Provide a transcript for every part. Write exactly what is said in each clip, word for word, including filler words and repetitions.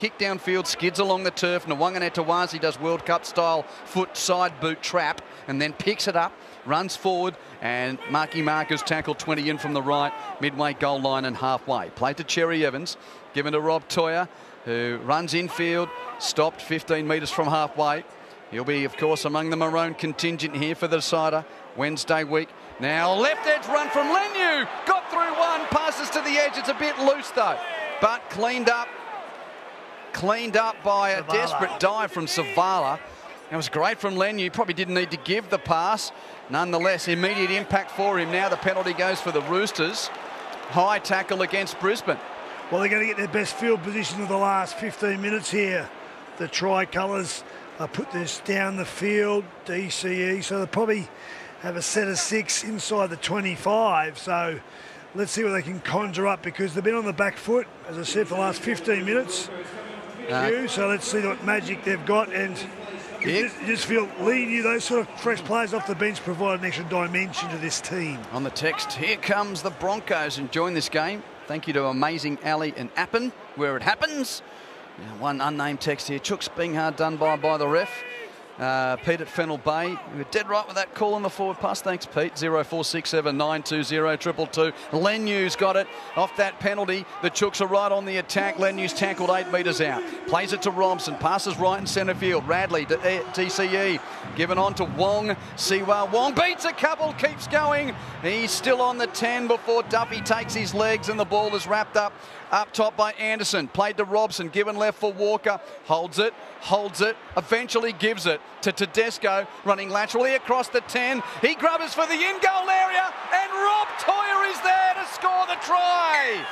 Kick downfield, skids along the turf. Nwanganetawazi does World Cup style foot side boot trap and then picks it up, runs forward, and Marky Marker's tackled twenty in from the right, midway goal line and halfway. Played to Cherry Evans, given to Rob Toyer, who runs infield, stopped fifteen metres from halfway. He'll be, of course, among the maroon contingent here for the decider Wednesday week. Now left edge run from Leniu, got through one, passes to the edge. It's a bit loose though, but cleaned up. Cleaned up by a Savala. desperate dive from Savala. It was great from Leniu. Probably didn't need to give the pass. Nonetheless, immediate impact for him. Now the penalty goes for the Roosters. High tackle against Brisbane. Well, they're going to get their best field position of the last fifteen minutes here. The Tricolours uh, put this down the field, D C E, so they'll probably have a set of six inside the twenty-five. So let's see what they can conjure up, because they've been on the back foot, as I said, for the last fifteen minutes. Uh, so let's see what magic they've got. And you just, you just feel Leniu, those sort of fresh players off the bench provide an extra dimension to this team. On the text, here comes the Broncos enjoying this game. Thank you to Amazing Ali and Appen, where it happens. Now, one unnamed text here. Chooks being hard done by by the ref. Uh, Pete at Fennell Bay. We were dead right with that call on the forward pass. Thanks, Pete. zero four six seven nine two zero two two two. Leniu's got it off that penalty. The Chooks are right on the attack. Leniu's tackled eight metres out. Plays it to Robson. Passes right in centre field. Radley to D C E. Given on to Wong. Siwa Wong beats a couple. Keeps going. He's still on the ten before Duffy takes his legs and the ball is wrapped up. Up top by Anderson. Played to Robson. Given left for Walker. Holds it. Holds it. Eventually gives it to Tedesco. Running laterally across the ten. He grubbers for the in-goal area. And Rob Toyer is there to score the try.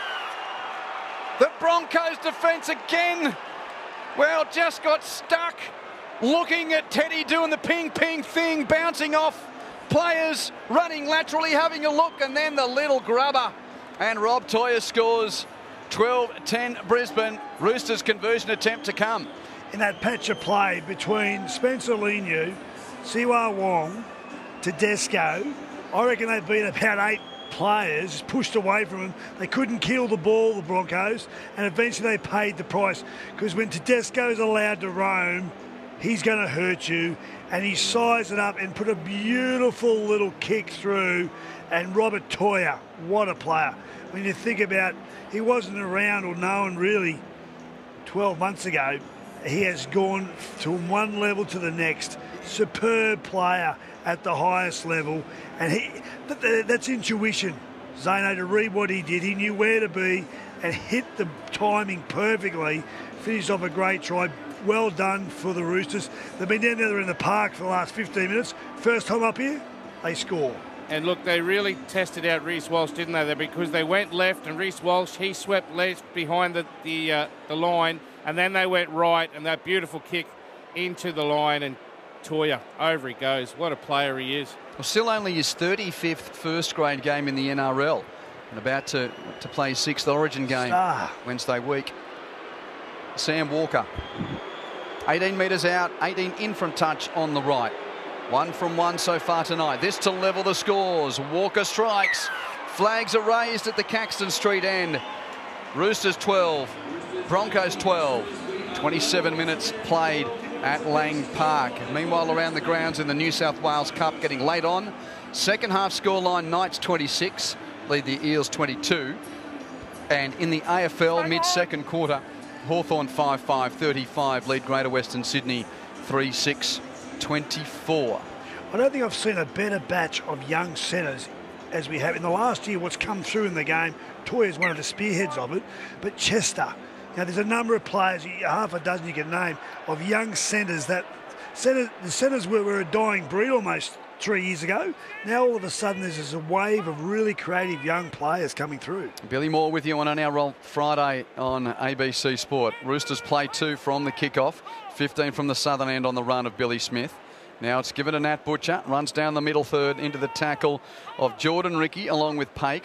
The Broncos defence again, well, just got stuck. Looking at Teddy doing the ping-ping thing. Bouncing off players. Running laterally. Having a look. And then the little grubber. And Rob Toyer scores. twelve ten Brisbane. Roosters conversion attempt to come. In that patch of play between Spencer Leniu, Siwa Wong, Tedesco, I reckon they beat about eight players, pushed away from them. They couldn't kill the ball, the Broncos, and eventually they paid the price, because when Tedesco's allowed to roam, he's going to hurt you, and he sized it up and put a beautiful little kick through. And Robert Toyer, what a player. When you think about, he wasn't around or known really twelve months ago. He has gone from one level to the next. Superb player at the highest level. And he that's intuition, Zano, to read what he did. He knew where to be and hit the timing perfectly. Finished off a great try. Well done for the Roosters. They've been down there in the park for the last fifteen minutes. First time up here, they score. And look, they really tested out Reece Walsh, didn't they? Because they went left, and Reece Walsh, he swept left behind the the, uh, the line, and then they went right, and that beautiful kick into the line, and Toyer, over he goes. What a player he is. Well, still only his thirty-fifth first grade game in the N R L, and about to, to play his sixth Origin game Star. Wednesday week. Sam Walker, eighteen metres out, eighteen in from touch on the right. One from one so far tonight. This to level the scores. Walker strikes. Flags are raised at the Caxton Street end. Roosters twelve, Broncos twelve. twenty-seven minutes played at Lang Park. Meanwhile, around the grounds in the New South Wales Cup getting late on. Second half scoreline, Knights twenty-six, lead the Eels twenty-two. And in the A F L mid-second quarter, Hawthorn five five thirty-five, lead Greater Western Sydney three six twenty-four. I don't think I've seen a better batch of young centres as we have in the last year. What's come through in the game, Toy is one of the spearheads of it, but Chester. Now, there's a number of players, half a dozen you can name, of young centres that centre, the centres were, were a dying breed almost three years ago. Now all of a sudden there's this wave of really creative young players coming through. Billy Moore with you on Our Roll Friday on A B C Sport. Roosters play two from the kickoff, fifteen from the southern end on the run of Billy Smith. Now it's given to Nat Butcher, runs down the middle third into the tackle of Jordan Ricky along with Pakes.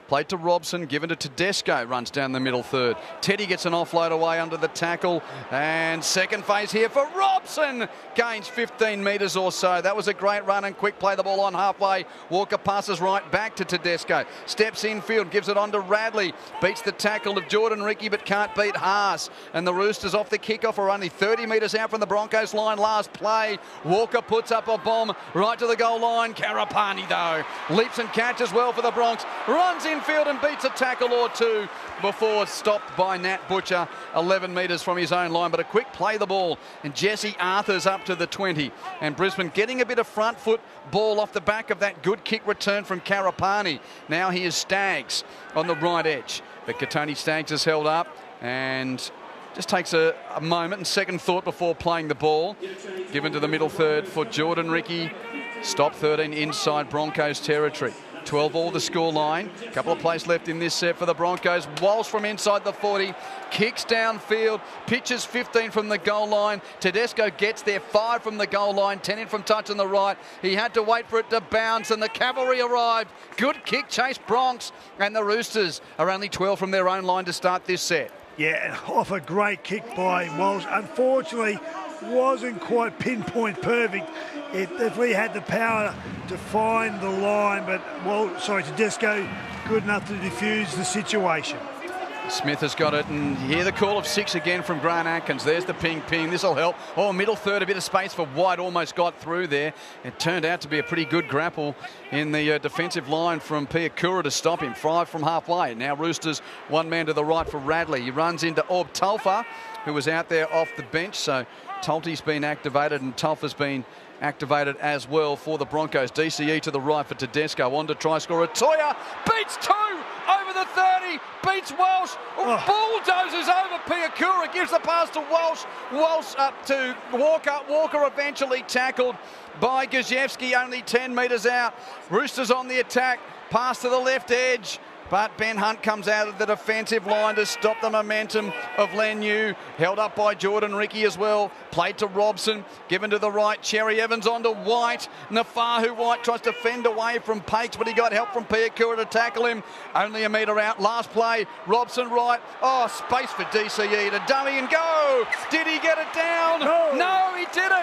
Played to Robson, given to Tedesco, runs down the middle third. Teddy gets an offload away under the tackle, and second phase here for Robson. Gains fifteen metres or so. That was a great run and quick play. The ball on halfway. Walker passes right back to Tedesco. Steps infield, gives it on to Radley. Beats the tackle of Jordan Ricky, but can't beat Haas. And the Roosters off the kickoff are only thirty metres out from the Broncos line last play. Walker puts up a bomb right to the goal line. Karapani, though, leaps and catches well for the Bronx. Runs infield and beats a tackle or two before stopped by Nat Butcher, eleven metres from his own line. But a quick play the ball, and Jesse Arthur's up to the twenty. And Brisbane getting a bit of front foot ball off the back of that good kick return from Karapani. Now he is Staggs on the right edge. But Katoni Staggs is held up and just takes a, a moment and second thought before playing the ball. Given to the middle third for Jordan Ricky. Stop thirteen inside Broncos territory. twelve all the score line. A couple of plays left in this set for the Broncos. Walsh from inside the forty. Kicks downfield. Pitches fifteen from the goal line. Tedesco gets there. five from the goal line. ten in from touch on the right. He had to wait for it to bounce, and the cavalry arrived. Good kick chase Bronx. And the Roosters are only twelve from their own line to start this set. Yeah, off a great kick by Walsh. Unfortunately, wasn't quite pinpoint perfect. It definitely had the power to find the line, but, well, sorry, Tedesco good enough to diffuse the situation. Smith has got it, and you hear the call of six again from Grant Atkins. There's the ping ping. This will help. Oh, middle third, a bit of space for White. Almost got through there. It turned out to be a pretty good grapple in the uh, defensive line from Piakura to stop him. Five from halfway. Now Roosters, one man to the right for Radley. He runs into Orb Tulfa, who was out there off the bench. So Tulty's been activated, and Tulfa's been activated as well for the Broncos. D C E to the right for Tedesco. On to try scorer. Toya beats two over the thirty. Beats Walsh. Oh. Bulldozes over Piakura. Gives the pass to Walsh. Walsh up to Walker. Walker eventually tackled by Gajewski. Only ten metres out. Roosters on the attack. Pass to the left edge. But Ben Hunt comes out of the defensive line to stop the momentum of Len Yu. Held up by Jordan Ricky as well. Played to Robson. Given to the right. Cherry Evans on to White. Nafahu White tries to fend away from Pakes, but he got help from Piakura to tackle him. Only a metre out. Last play. Robson right. Oh, space for D C E to dummy and go. Did he get it down? No, no he didn't.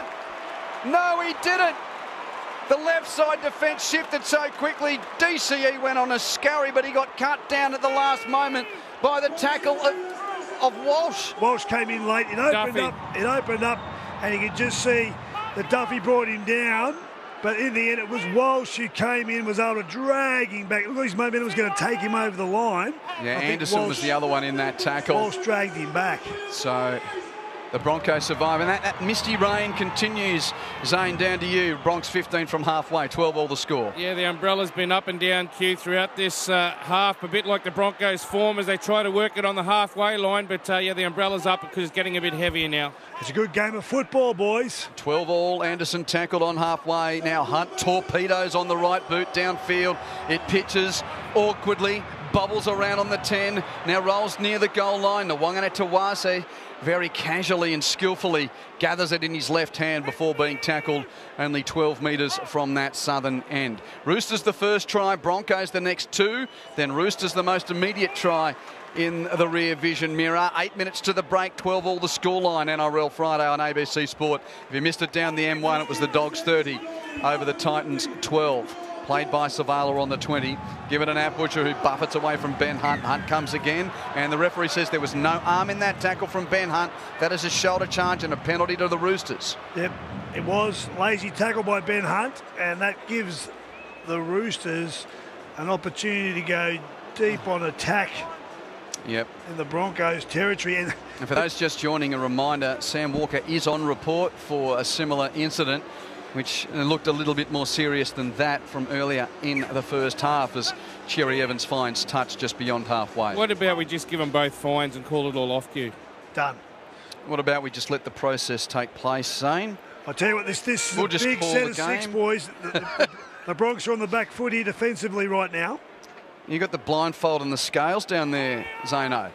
No, he didn't. The left side defence shifted so quickly. D C E went on a scurry, but he got cut down at the last moment by the tackle of, of Walsh. Walsh came in late. It opened Duffy. up. It opened up, and you could just see that Duffy brought him down. But in the end, it was Walsh who came in, was able to drag him back. Look, his momentum was going to take him over the line. Yeah, I think Anderson Walsh, was the other one in that tackle. Walsh dragged him back. So the Broncos survive, and that, that misty rain continues. Zane, down to you. Bronx fifteen from halfway, twelve all the score. Yeah, the umbrella's been up and down, Q, throughout this uh, half, a bit like the Broncos' form as they try to work it on the halfway line. But, uh, yeah, the umbrella's up because it's getting a bit heavier now. It's a good game of football, boys. twelve all. Anderson tackled on halfway. Now Hunt torpedoes on the right boot downfield. It pitches awkwardly, bubbles around on the ten. Now rolls near the goal line. Nwangana Tawase very casually and skillfully gathers it in his left hand before being tackled only twelve metres from that southern end. Roosters the first try, Broncos the next two, then Roosters the most immediate try in the rear vision mirror. Eight minutes to the break, twelve all the scoreline. N R L Friday on A B C Sport. If you missed it down the M one, it was the Dogs thirty over the Titans twelve. Played by Savala on the twenty. Given an Nat Butcher who buffets away from Ben Hunt. Hunt comes again, and the referee says there was no arm in that tackle from Ben Hunt. That is a shoulder charge and a penalty to the Roosters. Yep, it was lazy tackle by Ben Hunt, and that gives the Roosters an opportunity to go deep on attack. Yep. In the Broncos territory. And, and for those just joining, a reminder, Sam Walker is on report for a similar incident, which looked a little bit more serious than that from earlier in the first half as Cherry Evans finds touch just beyond halfway. What about we just give them both fines and call it all off, Q? Done. What about we just let the process take place, Zane? I'll tell you what, this, this is we'll a big set of game. six, boys. The, the, the Bronx are on the back foot here defensively right now. You got the blindfold and the scales down there, Zano.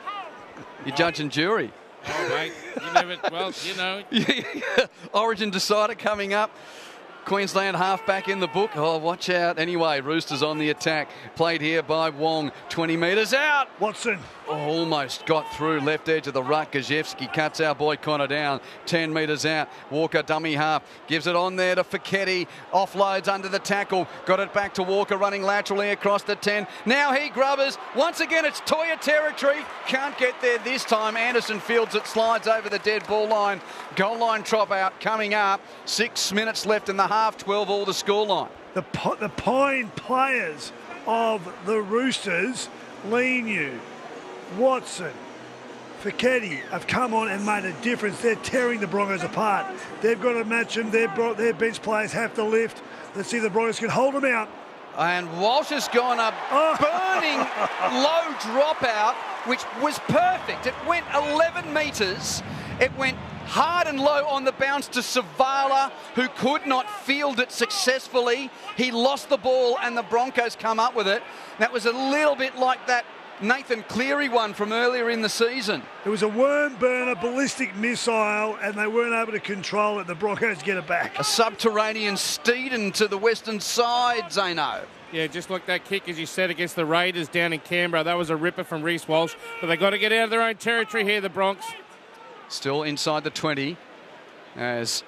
You're judge and jury. Oh, mate, you never, well, you know. Origin decider coming up. Queensland halfback in the book. Oh, watch out. Anyway, Roosters on the attack. Played here by Wong. twenty metres out. Watson. Oh, almost got through. Left edge of the ruck. Gajewski cuts our boy Connor down. ten metres out. Walker dummy half. Gives it on there to Fiketti. Offloads under the tackle. Got it back to Walker running laterally across the ten. Now he grubbers. Once again, it's Toya territory. Can't get there this time. Anderson fields it. Slides over the dead ball line. Goal line drop out coming up. Six minutes left in the half. twelve all the scoreline. The, the Pine players of the Roosters, Leniu, Watson, Fiketti have come on and made a difference. They're tearing the Broncos apart. They've got to match them. Their, their bench players have to lift. Let's see if the Broncos can hold them out. And Walsh has gone a Oh. burning low dropout, which was perfect. It went eleven metres. It went hard and low on the bounce to Savala, who could not field it successfully. He lost the ball and the Broncos come up with it. That was a little bit like that Nathan Cleary one from earlier in the season. It was a worm burner, ballistic missile, and they weren't able to control it. The Broncos get it back. A subterranean Steeden to the western side, Zeno. Yeah, just like that kick, as you said, against the Raiders down in Canberra. That was a ripper from Reece Walsh. But they've got to get out of their own territory here, the Bronx. Still inside the twenty as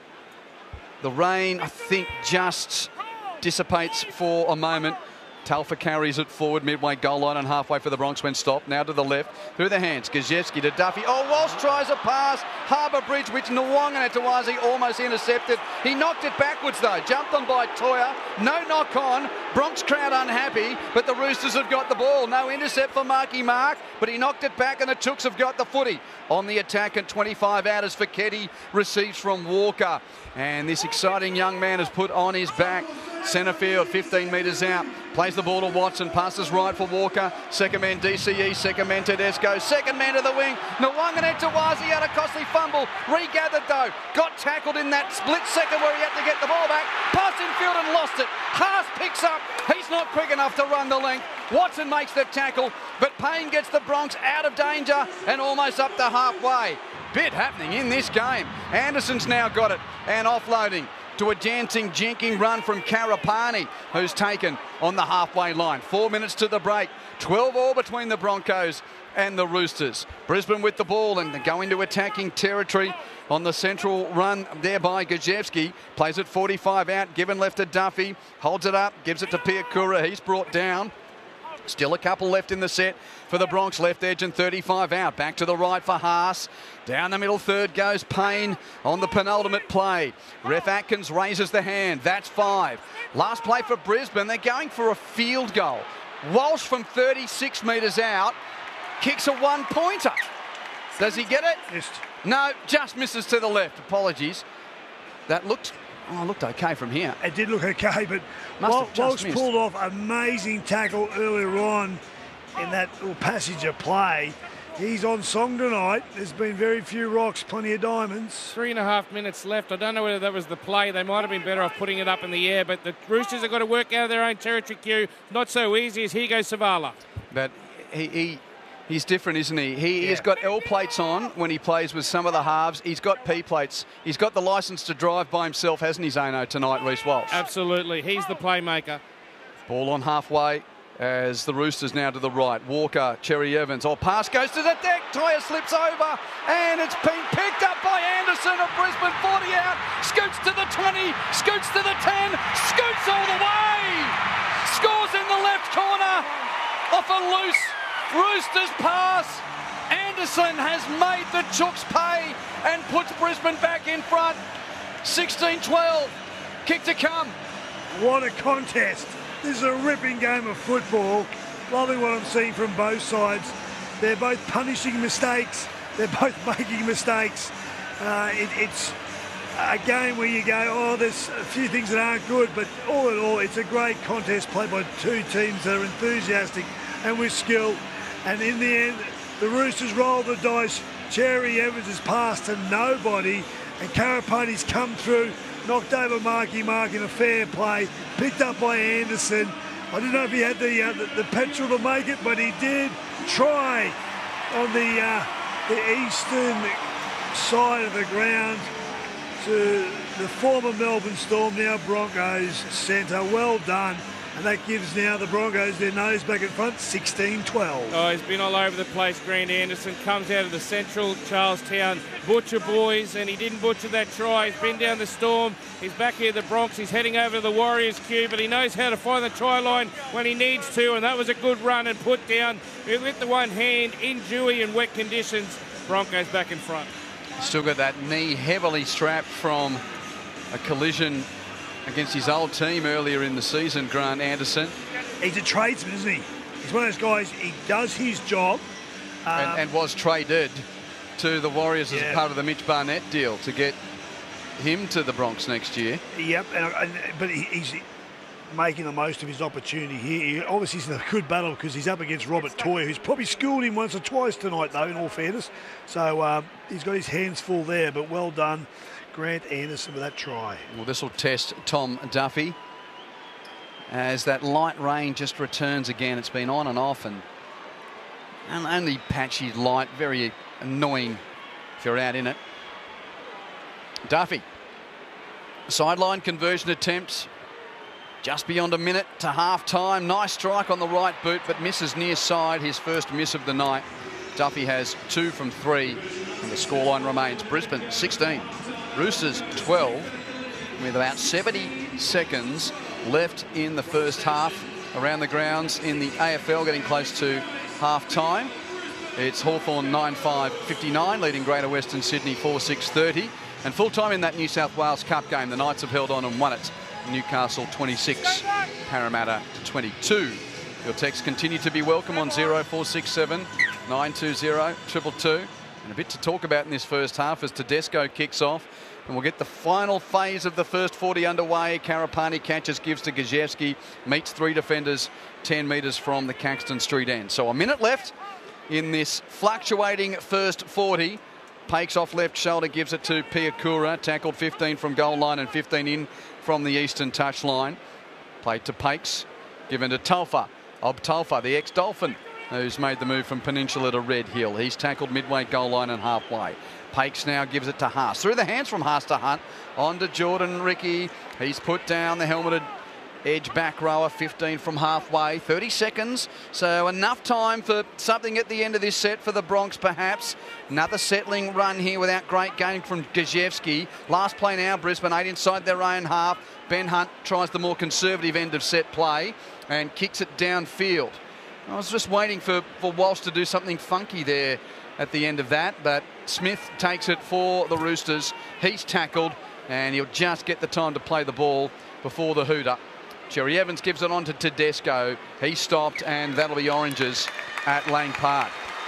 the rain, I think, just dissipates for a moment. Talfa carries it forward midway goal line and halfway for the Bronx when stopped. Now to the left, through the hands. Gajewski to Duffy. Oh, Walsh tries a pass. Harbour Bridge, which Nwanganatawazi almost intercepted. He knocked it backwards, though. Jumped on by Toya. No knock on. Bronx crowd unhappy, but the Roosters have got the ball. No intercept for Marky Mark, but he knocked it back and the Chooks have got the footy. On the attack at twenty-five out as Fiketti receives from Walker. And this exciting young man has put on his back. Centre field, fifteen metres out. Plays the ball to Watson. Passes right for Walker. Second man D C E. Second man Tedesco. Second man to the wing. Nwanganatawazi had a costly fumble. Regathered though. Got tackled in that split second where he had to get the ball back. Passed in field and lost it. Haas picks up. He's not quick enough to run the length. Watson makes the tackle, but Payne gets the Bronx out of danger and almost up to halfway. Bit happening in this game. Anderson's now got it and offloading to a dancing, jinking run from Karapani, who's taken on the halfway line. Four minutes to the break. twelve all between the Broncos and the Roosters. Brisbane with the ball and they go into attacking territory on the central run there by Gajewski. Plays it forty-five out, given left to Duffy. Holds it up, gives it to Piakura. He's brought down. Still a couple left in the set for the Bronx. Left edge and thirty-five out. Back to the right for Haas. Down the middle third goes Payne on the penultimate play. Ref Atkins raises the hand. That's five. Last play for Brisbane. They're going for a field goal. Walsh from thirty-six metres out kicks a one-pointer. Does he get it? Missed. No, just misses to the left. Apologies. That looked... Oh, looked okay from here. It did look okay, but Must Wal- have just Walsh missed. pulled off amazing tackle earlier on in that little passage of play. He's on song tonight. There's been very few rocks, plenty of diamonds. Three and a half minutes left. I don't know whether that was the play. They might have been better off putting it up in the air, but the Roosters have got to work out of their own territory, Q. Not so easy as here goes Savala. But he... he He's different, isn't he? He Yeah. has got L plates on when he plays with some of the halves. He's got P plates. He's got the licence to drive by himself, hasn't he, Zeno, tonight, Reece Walsh? Absolutely. He's the playmaker. Ball on halfway as the Roosters now to the right. Walker, Cherry Evans. Oh, pass goes to the deck. Toya slips over and it's been picked up by Anderson of Brisbane. forty out. Scoots to the twenty. Scoots to the ten. Scoots all the way. Scores in the left corner off a loose Roosters pass. Anderson has made the Chooks pay and puts Brisbane back in front. sixteen twelve. Kick to come. What a contest. This is a ripping game of football. Loving what I'm seeing from both sides. They're both punishing mistakes. They're both making mistakes. Uh, it, it's a game where you go, oh, there's a few things that aren't good, but all in all, it's a great contest played by two teams that are enthusiastic and with skill. And in the end, the Roosters roll the dice. Cherry Evans has passed to nobody, and Karapani's come through, knocked over Marky Mark in a fair play, picked up by Anderson. I didn't know if he had the uh, the, the petrol to make it, but he did try on the uh, the eastern side of the ground. to the former Melbourne Storm, now Broncos centre. Well done. And that gives now the Broncos their nose back in front, sixteen twelve. Oh, he's been all over the place, Grant Anderson. Comes out of the central Charlestown Butcher boys, and he didn't butcher that try. He's been down the Storm. He's back here at the Bronx. He's heading over to the Warriors queue, but he knows how to find the try line when he needs to, and that was a good run and put down with the one hand in dewy and wet conditions. Broncos back in front. Still got that knee heavily strapped from a collision against his old team earlier in the season, Grant Anderson. He's a tradesman, isn't he? He's one of those guys, he does his job. Um, and, and was traded to the Warriors as yeah. a part of the Mitch Barnett deal to get him to the Bronx next year. Yep, and, and, but he, he's making the most of his opportunity here. He, obviously, he's in a good battle because he's up against Robert Toyer, who's probably schooled him once or twice tonight, though, in all fairness. So um, he's got his hands full there, but well done, Grant Anderson, with that try. Well, this will test Tom Duffy as that light rain just returns again. It's been on and off, and, and only patchy light, very annoying if you're out in it. Duffy, sideline conversion attempt just beyond a minute to half time. Nice strike on the right boot, but misses near side, his first miss of the night. Duffy has two from three, and the scoreline remains Brisbane sixteen, Roosters twelve, with about seventy seconds left in the first half around the grounds in the A F L, getting close to half time. It's Hawthorn nine five fifty-nine, leading Greater Western Sydney four six thirty. And full time in that New South Wales Cup game, the Knights have held on and won it. Newcastle twenty-six, Parramatta twenty-two. Your texts continue to be welcome on zero four six seven nine two zero two two two. And a bit to talk about in this first half as Tedesco kicks off. And we'll get the final phase of the first forty underway. Karapani catches, gives to Gajewski, meets three defenders ten metres from the Caxton Street end. So a minute left in this fluctuating first forty. Pakes off left shoulder, gives it to Piakura. Tackled fifteen from goal line and fifteen in from the eastern touch line. Played to Pakes, given to Tulfa. Ob Tulfa, the ex-Dolphin, who's made the move from Peninsula to Red Hill. He's tackled midway goal line and halfway. Pakes now gives it to Haas. Through the hands from Haas to Hunt. On to Jordan Ricky. He's put down the helmeted edge back rower, fifteen from halfway, thirty seconds. So enough time for something at the end of this set for the Bronx, perhaps. Another settling run here without great game from Gajewski. Last play now, Brisbane, eight inside their own half. Ben Hunt tries the more conservative end of set play and kicks it downfield. I was just waiting for, for Walsh to do something funky there at the end of that, but Smith takes it for the Roosters. He's tackled, and he'll just get the time to play the ball before the hooter. Cherry Evans gives it on to Tedesco. He stopped, and that'll be Oranges at Lang Park.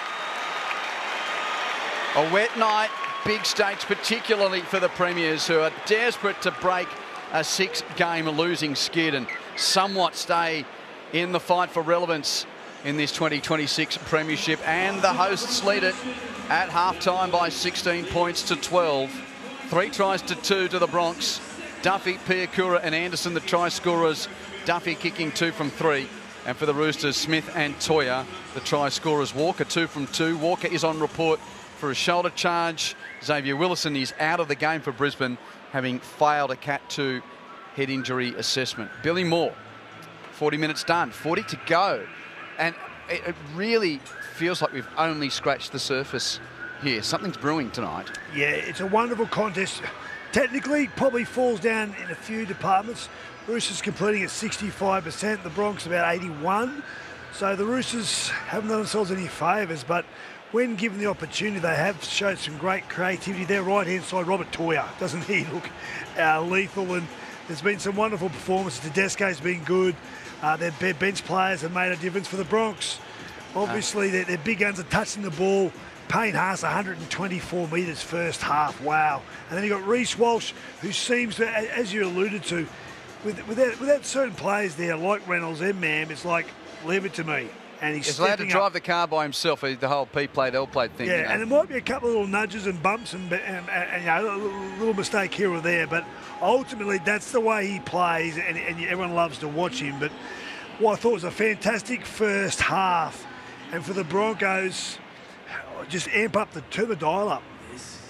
A wet night, big stakes, particularly for the Premiers, who are desperate to break a six-game losing skid and somewhat stay in the fight for relevance in this twenty twenty-six Premiership. And the hosts lead it at half-time by sixteen points to twelve. Three tries to two to the Bronx. Duffy, Piakura and Anderson, the try scorers. Duffy kicking two from three. And for the Roosters, Smith and Toyer, the try scorers. Walker two from two. Walker is on report for a shoulder charge. Xavier Willison is out of the game for Brisbane, having failed a Cat two head injury assessment. Billy Moore, forty minutes done, forty to go. And it, it really feels like we've only scratched the surface here. Something's brewing tonight. Yeah, it's a wonderful contest. Technically, probably falls down in a few departments. Roosters completing at sixty-five percent, the Bronx about eighty-one. So the Roosters haven't done themselves any favours, but when given the opportunity, they have showed some great creativity. Their right-hand side, Robert Toyer, doesn't he look uh, lethal? And there's been some wonderful performances. Tedesco's been good. Uh, their bench players have made a difference for the Bronx. Obviously, their, their big guns are touching the ball. Payne Haas, one hundred twenty-four metres first half. Wow. And then you've got Reece Walsh, who seems to, as you alluded to, with, without, without certain players there, like Reynolds and Mam, it's like, leave it to me. And he's, he's allowed to drive up. the car by himself, the whole P-plate, L-plate thing. Yeah, you know? and there might be a couple of little nudges and bumps and, and, and you know, a little, little mistake here or there, but ultimately that's the way he plays, and, and everyone loves to watch him. But what I thought was a fantastic first half, and for the Broncos, just amp up the turn the dial up.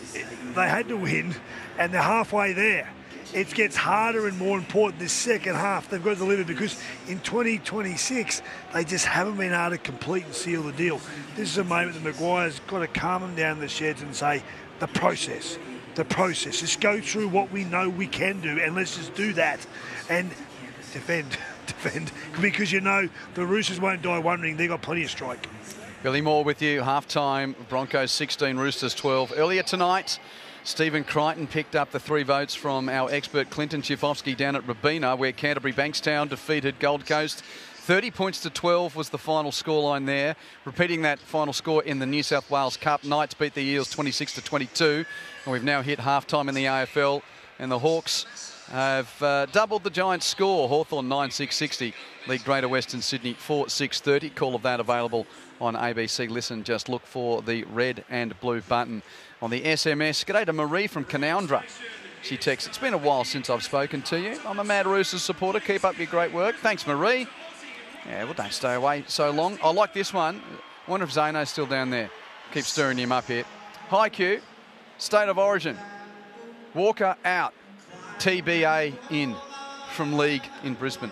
they had to win, and they're halfway there. It gets harder and more important this second half. They've got to deliver because in twenty twenty-six, they just haven't been able to complete and seal the deal. This is a moment that Maguire's got to calm them down in the sheds and say, the process, the process. Just go through what we know we can do, and let's just do that and defend, defend. Because you know the Roosters won't die wondering. They've got plenty of strike. Billy Moore with you, half-time, Broncos sixteen, Roosters twelve. Earlier tonight, Stephen Crichton picked up the three votes from our expert Clinton Chifovsky down at Robina, where Canterbury Bankstown defeated Gold Coast. thirty points to twelve was the final scoreline there. Repeating that final score in the New South Wales Cup, Knights beat the Eels twenty-six to twenty-two. And we've now hit half-time in the A F L, and the Hawks have uh, doubled the Giants' score. Hawthorn nine six sixty, lead Greater Western Sydney four six thirty. Call of that available on A B C Listen. Just look for the red and blue button on the S M S. G'day to Marie from Canoundra. She texts, it's been a while since I've spoken to you. I'm a Mad Roosters supporter. Keep up your great work. Thanks, Marie. Yeah, well, don't stay away so long. I like this one. I wonder if Zano's still down there. Keep stirring him up here. Hi, Q. State of Origin. Walker out. T B A in from League in Brisbane.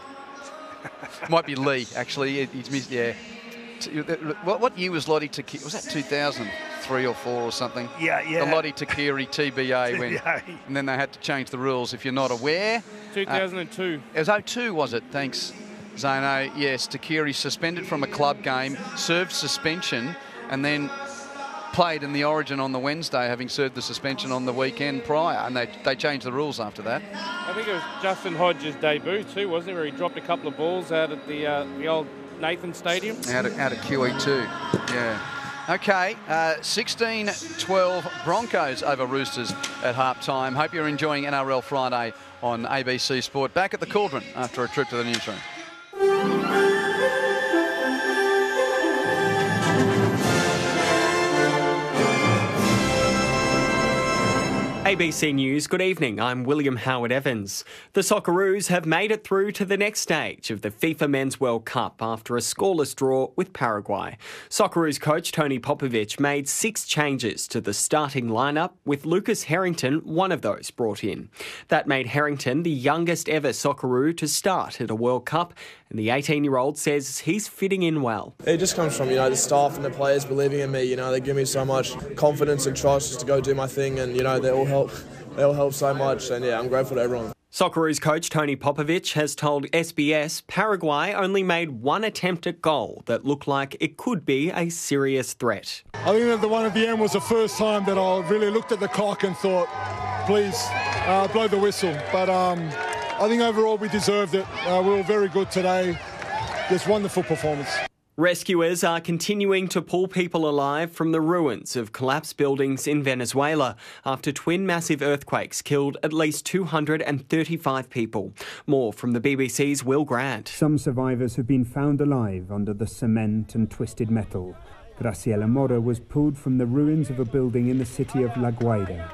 Might be Lee, actually. He's missed, yeah. What, what year was Lottie Takiri? Was that two thousand three or four or something? Yeah, yeah. The Lottie Takiri T B A went. And then they had to change the rules, if you're not aware. two thousand two. Uh, it was oh two, was it? Thanks, Zano. Yes, Takiri suspended from a club game, served suspension, and then played in the Origin on the Wednesday, having served the suspension on the weekend prior, and they they changed the rules after that. I think it was Justin Hodges' debut too, wasn't it, where he dropped a couple of balls out at the uh, the old Nathan Stadium? Out of, out of Q E two, yeah. Okay, uh, sixteen twelve Broncos over Roosters at half-time. Hope you're enjoying N R L Friday on A B C Sport. Back at the Cauldron after a trip to the newsroom. A B C News, good evening. I'm William Howard Evans. The Socceroos have made it through to the next stage of the FIFA Men's World Cup after a scoreless draw with Paraguay. Socceroos coach Tony Popovic made six changes to the starting lineup, with Lucas Harrington one of those brought in. That made Harrington the youngest ever Socceroo to start at a World Cup, and the eighteen-year-old says he's fitting in well. It just comes from, you know, the staff and the players believing in me. You know, they give me so much confidence and trust just to go do my thing, and, you know, they all help. They all help so much, and yeah, I'm grateful to everyone. Socceroos coach Tony Popovic has told S B S Paraguay only made one attempt at goal that looked like it could be a serious threat. I think that the one at the end was the first time that I really looked at the clock and thought, please, uh, blow the whistle. But um, I think overall we deserved it. Uh, we were very good today. Just wonderful performance. Rescuers are continuing to pull people alive from the ruins of collapsed buildings in Venezuela after twin massive earthquakes killed at least two hundred thirty-five people. More from the B B C's Will Grant. Some survivors have been found alive under the cement and twisted metal. Graciela Mora was pulled from the ruins of a building in the city of La Guaira.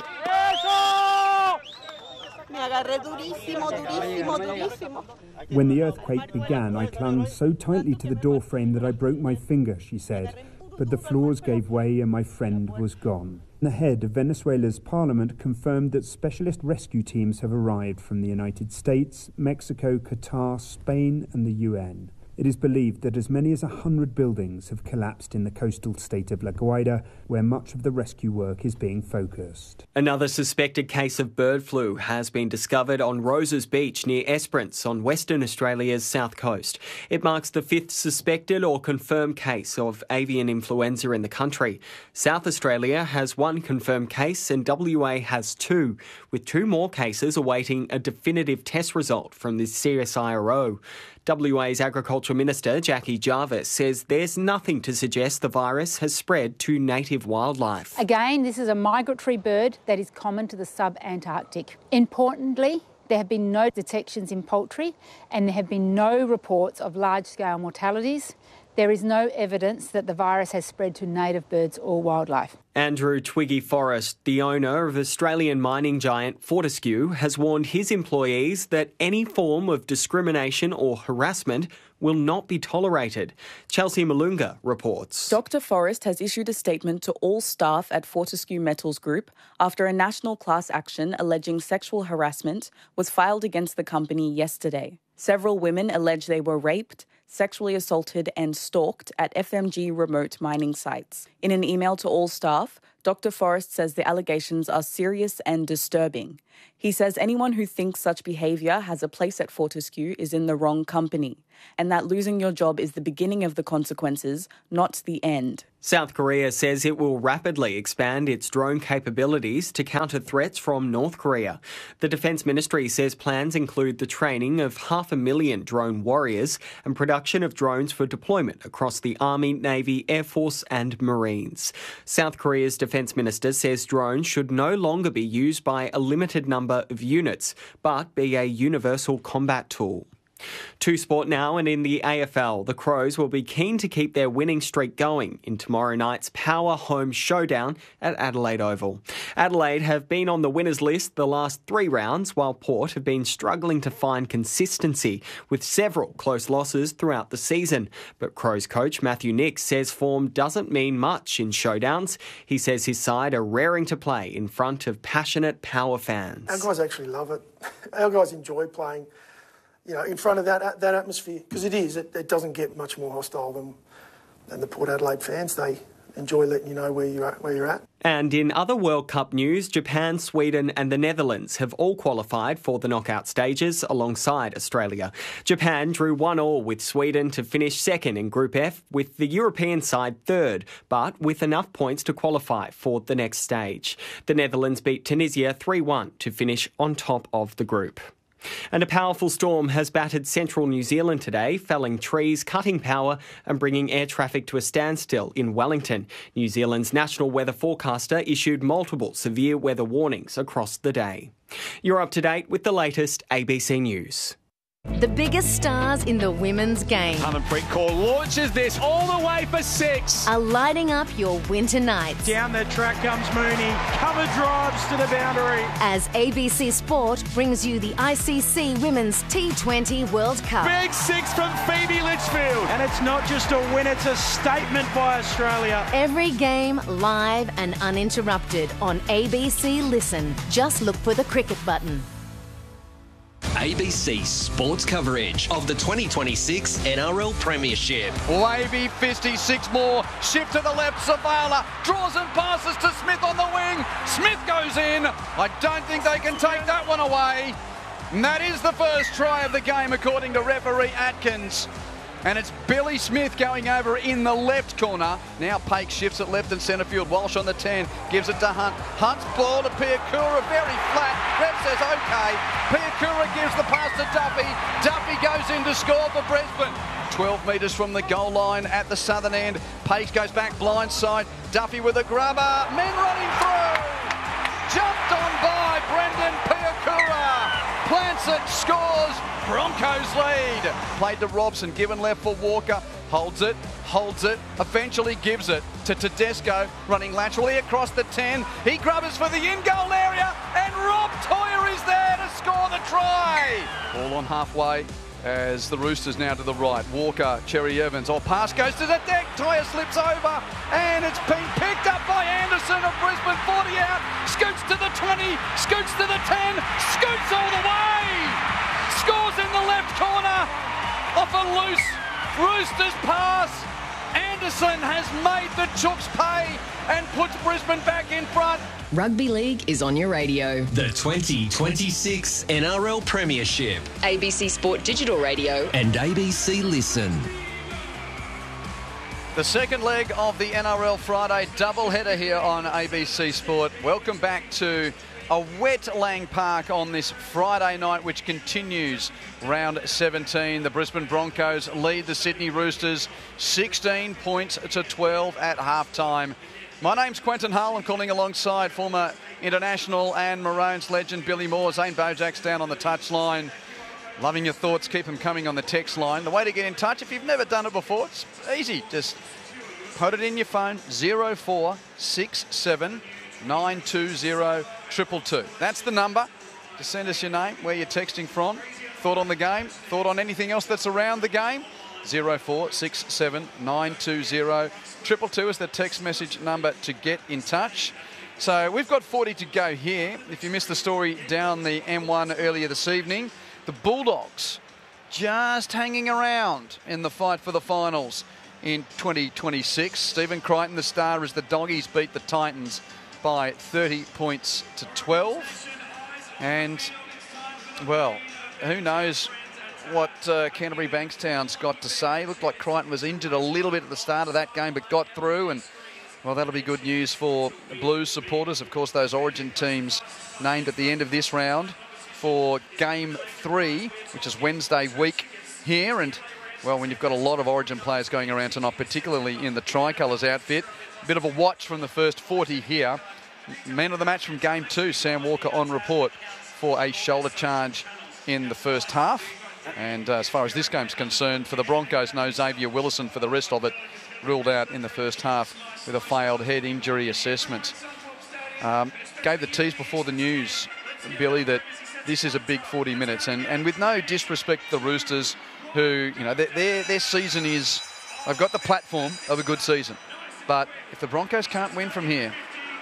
When the earthquake began, I clung so tightly to the door frame that I broke my finger, she said. But the floors gave way and my friend was gone. The head of Venezuela's parliament confirmed that specialist rescue teams have arrived from the United States, Mexico, Qatar, Spain and the U N. It is believed that as many as one hundred buildings have collapsed in the coastal state of La Guaira, where much of the rescue work is being focused. Another suspected case of bird flu has been discovered on Roses Beach near Esperance on Western Australia's south coast. It marks the fifth suspected or confirmed case of avian influenza in the country. South Australia has one confirmed case and W A has two, with two more cases awaiting a definitive test result from the C S I R O. W A's Agriculture Minister Jackie Jarvis says there's nothing to suggest the virus has spread to native wildlife. Again, this is a migratory bird that is common to the sub-Antarctic. Importantly, there have been no detections in poultry and there have been no reports of large-scale mortalities. There is no evidence that the virus has spread to native birds or wildlife. Andrew Twiggy Forrest, the owner of Australian mining giant Fortescue, has warned his employees that any form of discrimination or harassment will not be tolerated. Chelsea Malunga reports. Doctor Forrest has issued a statement to all staff at Fortescue Metals Group after a national class action alleging sexual harassment was filed against the company yesterday. Several women allege they were raped, sexually assaulted and stalked at F M G remote mining sites. In an email to all staff, Doctor Forrest says the allegations are serious and disturbing. He says anyone who thinks such behaviour has a place at Fortescue is in the wrong company, and that losing your job is the beginning of the consequences, not the end. South Korea says it will rapidly expand its drone capabilities to counter threats from North Korea. The Defence Ministry says plans include the training of half a million drone warriors and production of drones for deployment across the Army, Navy, Air Force and Marines. South Korea's Defence Minister says drones should no longer be used by a limited number of units, but be a universal combat tool. To sport now, and in the A F L, the Crows will be keen to keep their winning streak going in tomorrow night's Power Home Showdown at Adelaide Oval. Adelaide have been on the winners list the last three rounds, while Port have been struggling to find consistency with several close losses throughout the season. But Crows coach Matthew Nicks says form doesn't mean much in showdowns. He says his side are raring to play in front of passionate Power fans. Our guys actually love it. Our guys enjoy playing, you know, in front of that that atmosphere, because it is. It, it doesn't get much more hostile than than the Port Adelaide fans. They enjoy letting you know where you're at, where you're at. And in other World Cup news, Japan, Sweden and the Netherlands have all qualified for the knockout stages alongside Australia. Japan drew one all with Sweden to finish second in Group F, with the European side third, but with enough points to qualify for the next stage. The Netherlands beat Tunisia three one to finish on top of the group. And a powerful storm has battered central New Zealand today, felling trees, cutting power and bringing air traffic to a standstill in Wellington. New Zealand's national weather forecaster issued multiple severe weather warnings across the day. You're up to date with the latest A B C News. The biggest stars in the women's game. Harmanpreet Kaur launches this all the way for six. Are lighting up your winter nights. Down the track comes Mooney. Cover drives to the boundary. As A B C Sport brings you the I C C Women's T twenty World Cup. Big six from Phoebe Litchfield. And it's not just a win, it's a statement by Australia. Every game live and uninterrupted on A B C Listen. Just look for the cricket button. A B C Sports coverage of the twenty twenty-six N R L Premiership. Wavy Fisty, six more. Shift to the left. Zavala draws and passes to Smith on the wing. Smith goes in. I don't think they can take that one away. And that is the first try of the game, according to referee Atkins. And it's Billy Smith going over in the left corner. Now Paik shifts at left and centre field. Walsh on the ten, gives it to Hunt. Hunt's ball to Piakura, very flat. Ref says OK. Piakura gives the pass to Duffy. Duffy goes in to score for Brisbane. twelve metres from the goal line at the southern end. Paik goes back blind side. Duffy with a grubber. Men running through. Jumped on by Brendan Piakura. Plants it, scores. Broncos lead. Played to Robson, given left for Walker. Holds it, holds it, eventually gives it to Tedesco, running laterally across the ten. He grubbers for the in-goal area, and Rob Toyer is there to score the try. Ball on halfway as the Roosters now to the right. Walker, Cherry Evans, or pass goes to the deck. Toyer slips over, and it's been picked up by Anderson of Brisbane. forty out, scoots to the twenty, scoots to the ten, scoots all the way. Scores in the left corner off a loose Roosters pass. Anderson has made the Chooks pay and puts Brisbane back in front. Rugby League is on your radio. The twenty twenty-six N R L Premiership. A B C Sport Digital Radio. And A B C Listen. The second leg of the N R L Friday doubleheader here on A B C Sport. Welcome back to a wet Lang Park on this Friday night, which continues round seventeen. The Brisbane Broncos lead the Sydney Roosters sixteen points to twelve at halftime. My name's Quentin Hull. I'm calling alongside former international and Maroons legend Billy Moore. Zane Bojak's down on the touchline. Loving your thoughts. Keep them coming on the text line. The way to get in touch, if you've never done it before, it's easy. Just put it in your phone, zero four six seven nine two zero two two two. That's the number. Just send us your name, where you're texting from, thought on the game, thought on anything else that's around the game. zero four six seven nine two zero two two two is the text message number to get in touch. So we've got forty to go here. If you missed the story down the M one earlier this evening, the Bulldogs just hanging around in the fight for the finals in twenty twenty-six. Stephen Crichton, the star, as the Doggies beat the Titans by thirty points to twelve. And, well, who knows what uh, Canterbury Bankstown's got to say. Looked like Crichton was injured a little bit at the start of that game, but got through, and well, that'll be good news for Blues supporters. Of course, those Origin teams named at the end of this round for game three, which is Wednesday week here. And well, when you've got a lot of Origin players going around tonight, particularly in the Tricolours outfit, a bit of a watch from the first forty here. Man of the match from game two, Sam Walker on report for a shoulder charge in the first half. And uh, as far as this game's concerned, for the Broncos, no Xavier Willison for the rest of it, ruled out in the first half with a failed head injury assessment. Um, gave the tease before the news, Billy, that this is a big forty minutes. And, and with no disrespect to the Roosters, who, you know, their, their, their season is, they've got the platform of a good season. But if the Broncos can't win from here,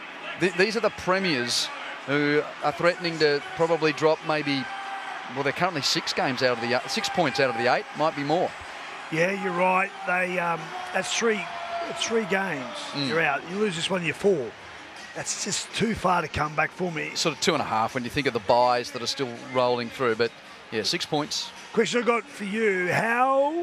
th these are the premiers who are threatening to probably drop maybe, well, they're currently six games out of the six points out of the eight, might be more. Yeah, you're right. They um, that's three, that's three games. Mm. You're out. You lose this one, you're four. That's just too far to come back for me. Sort of two and a half when you think of the buys that are still rolling through. But yeah, six points. Question I got for you: how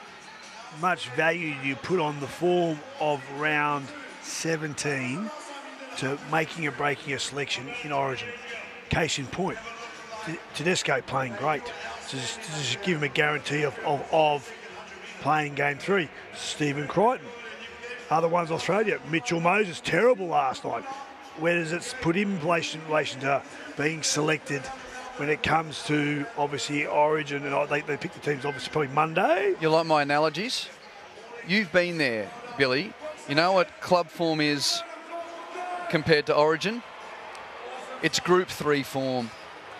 much value do you put on the form of round seventeen to making or breaking a selection in Origin? Case in point, Tedesco playing great. So just, just give him a guarantee of, of, of playing game three. Stephen Crichton. Other ones, Australia. Mitchell Moses, terrible last night. Where does it put him in relation, in relation to being selected when it comes to, obviously, Origin? And they, they pick the teams, obviously, probably Monday. You like my analogies? You've been there, Billy. You know what club form is compared to Origin? It's Group three form.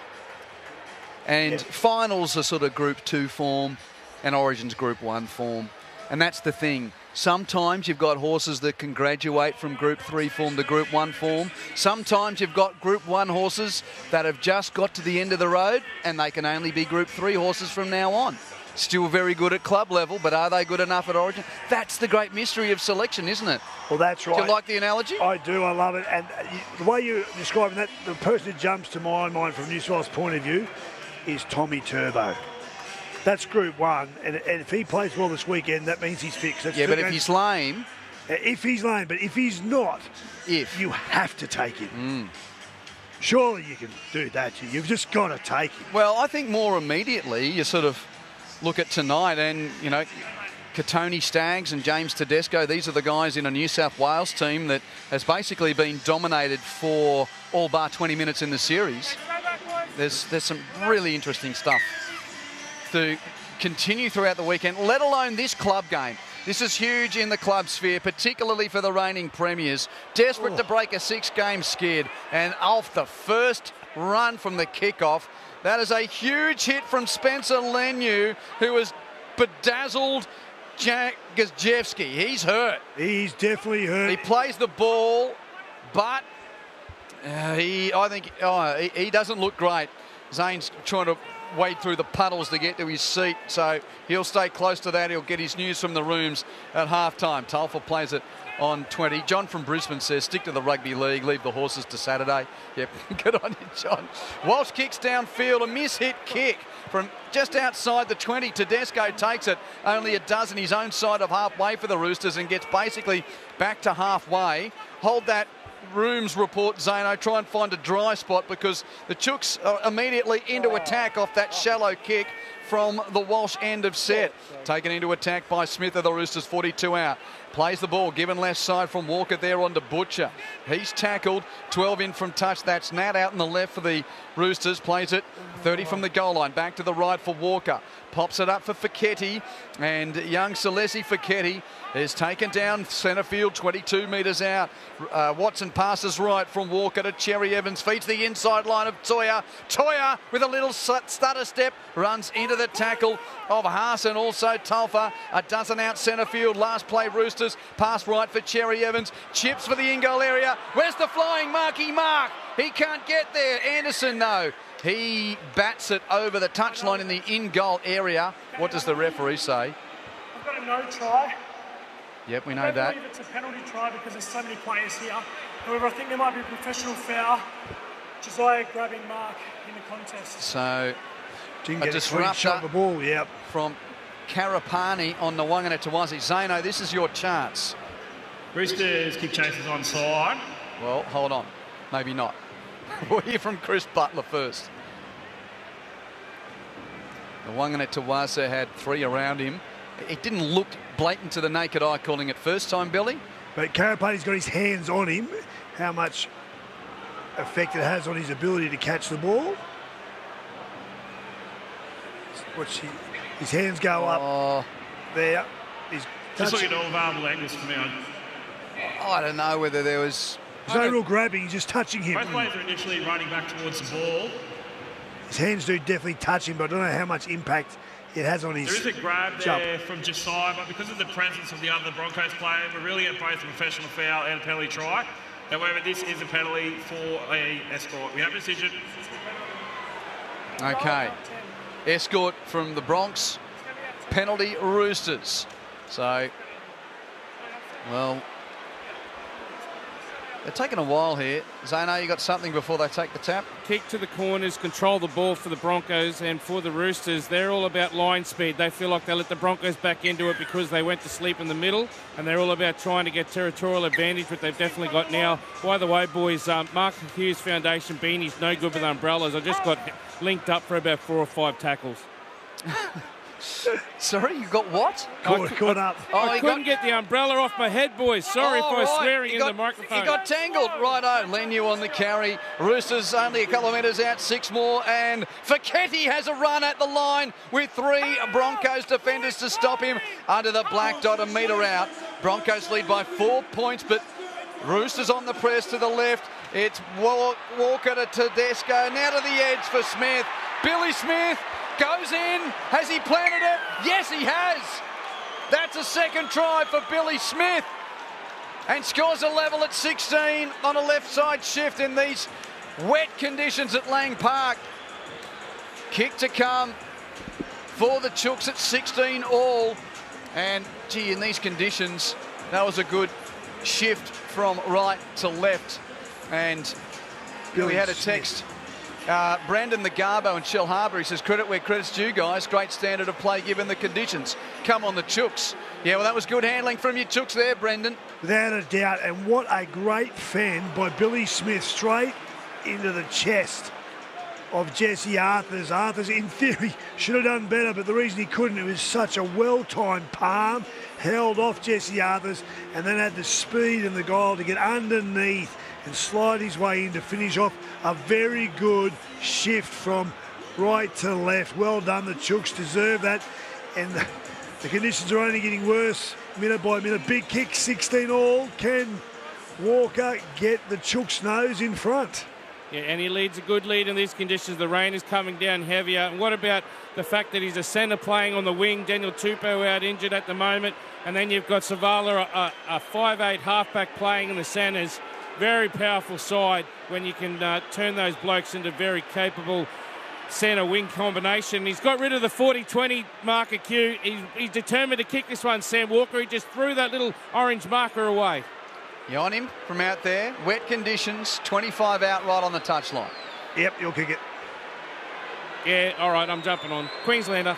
And yeah. Finals are sort of Group two form, and Origin's Group one form. And that's the thing. Sometimes you've got horses that can graduate from Group three form to Group one form. Sometimes you've got Group one horses that have just got to the end of the road and they can only be Group three horses from now on. Still very good at club level, but are they good enough at Origin? That's the great mystery of selection, isn't it? Well, that's right. Do you like the analogy? I do. I love it. And the way you're describing that, the person who jumps to my mind from New South Wales' point of view is Tommy Turbo. That's Group one, and, and if he plays well this weekend, that means he's fixed. That's yeah, but if he's lame... If he's lame, but if he's not, if you have to take him. Mm. Surely you can do that. You've just got to take him. Well, I think more immediately you sort of look at tonight and, you know, Katoni Staggs and James Tedesco, these are the guys in a New South Wales team that has basically been dominated for all bar twenty minutes in the series. There's, there's some really interesting stuff to continue throughout the weekend, let alone this club game. This is huge in the club sphere, particularly for the reigning premiers. Desperate oh. to break a six-game skid, and off the first run from the kickoff, that is a huge hit from Spencer Leniu, who has bedazzled Jack Gazjevski. He's hurt. He's definitely hurt. He plays the ball, but uh, he, I think, oh, he, he doesn't look great. Zane's trying to wade through the puddles to get to his seat, so he'll stay close to that. He'll get his news from the rooms at halftime. Telfer plays it on twenty. John from Brisbane says, stick to the rugby league, leave the horses to Saturday. Yep, good on you, John. Walsh kicks downfield, a miss-hit kick from just outside the twenty. Tedesco takes it only a dozen his own side of halfway for the Roosters and gets basically back to halfway. Hold that rooms report, Zano, try and find a dry spot because the Chooks are immediately into attack off that shallow kick. from the Walsh end of set. Taken into attack by Smith of the Roosters, forty-two out. Plays the ball, given left side from Walker there onto Butcher. He's tackled, twelve in from touch. That's Nat out in the left for the Roosters. Plays it, thirty from the goal line. Back to the right for Walker. Pops it up for Fiketti. And young Celesi Fiketti is taken down centre field, twenty-two metres out. Uh, Watson passes right from Walker to Cherry Evans. Feeds the inside line of Toya. Toya with a little stutter step runs into the tackle of Haas and also Tulfa. A dozen out centre field. Last play Roosters. Pass right for Cherry Evans. Chips for the in-goal area. Where's the flying Marky Mark? He can't get there. Anderson, though. He bats it over the touchline in the in-goal area. What does the referee say? I've got a no try. Yep, we know I don't that. believe it's a penalty try because there's so many players here. However, I think there might be a professional foul. Josiah grabbing Mark in the contest. So, Didn't a get a clean disruptor shot of the ball, yep. from Karapani on the Wangana Tawazi. Zano, this is your chance. Roosters kick chasers onside. Well, hold on. Maybe not. We'll hear from Chris Butler first. The Wangana Tawazi had three around him. It didn't look blatant to the naked eye calling it first time, Billy. But Karapani's got his hands on him. How much effect it has on his ability to catch the ball. Watch he, his hands go up oh. there. He's Just looking at all available angles for me. I don't know whether there was... There's no real grabbing, he's just touching him. Both players are initially running back towards the ball. His hands do definitely touch him, but I don't know how much impact it has on his There is a grab jump. there from Josiah, but because of the presence of the other Broncos player, we're really at both a professional foul and a penalty try. However, this is a penalty for a escort. We have a decision. Okay. Escort from the Bronx. Penalty Roosters. So, well, they're taking a while here. Zano, you got something before they take the tap? Kick to the corners, control the ball for the Broncos, and for the Roosters, they're all about line speed. They feel like they let the Broncos back into it because they went to sleep in the middle, and they're all about trying to get territorial advantage, which they've definitely got now. By the way, boys, um, Mark Hughes Foundation beanies, no good with umbrellas. I just got linked up for about four or five tackles. Sorry, you got what? Caught, caught up. Oh, I he couldn't got... get the umbrella off my head, boys. Sorry oh, if I was right. swearing he in got, the microphone. He got tangled. Righto. Lenu on the carry. Roosters only a couple of metres out, six more. And Fiketti has a run at the line with three Broncos defenders to stop him under the black dot, a metre out. Broncos lead by four points, but Roosters on the press to the left. It's Walker to Tedesco. Now to the edge for Smith. Billy Smith goes in. Has he planted it? Yes, he has. That's a second try for Billy Smith. And scores a level at sixteen on a left side shift in these wet conditions at Lang Park. Kick to come for the Chooks at sixteen all. And, gee, in these conditions, that was a good shift from right to left. And we had a text. Uh, Brandon the Garbo and Shell Harbour, he says, credit where credit's due, guys. Great standard of play given the conditions. Come on, the Chooks. Yeah, well, that was good handling from your Chooks there, Brendan. Without a doubt. And what a great fan by Billy Smith, straight into the chest of Jesse Arthurs. Arthurs, in theory, should have done better, but the reason he couldn't, it was such a well-timed palm, held off Jesse Arthurs, and then had the speed and the goal to get underneath and slide his way in to finish off a very good shift from right to left. Well done, the Chooks deserve that. And the, the conditions are only getting worse minute by minute. Big kick, sixteen all. Can Walker get the Chooks' nose in front? Yeah, and he leads a good lead in these conditions. The rain is coming down heavier. And what about the fact that he's a centre playing on the wing? Daniel Tupou out injured at the moment. And then you've got Savala, a, a five eight halfback playing in the centres. Very powerful side when you can uh, turn those blokes into very capable centre-wing combination. He's got rid of the forty twenty marker cue. He's, he's determined to kick this one, Sam Walker. He just threw that little orange marker away. You on him from out there. Wet conditions, twenty-five out right on the touchline. Yep, you'll kick it. Yeah, all right, I'm jumping on. Queenslander.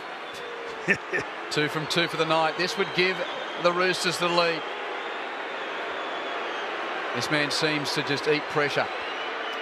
Two from two for the night. This would give the Roosters the lead. This man seems to just eat pressure.